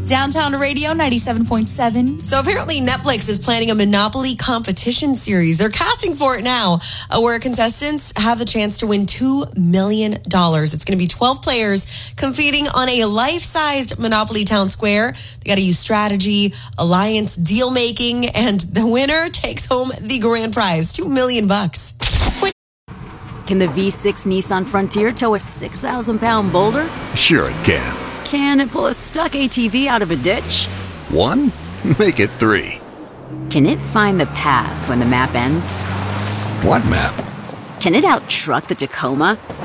Downtown Radio 97.7. So apparently Netflix is planning a Monopoly competition series. They're casting for it now, where contestants have the chance to win $2 million. It's going to be 12 players competing on a life-sized Monopoly town square. They got to use strategy, alliance, deal making, and the winner takes home the grand prize, $2 million. Can the V6 Nissan Frontier tow a 6,000-pound boulder? Sure it can. Can it pull a stuck ATV out of a ditch? 1? Make it 3. Can it find the path when the map ends? What map? Can it out-truck the Tacoma?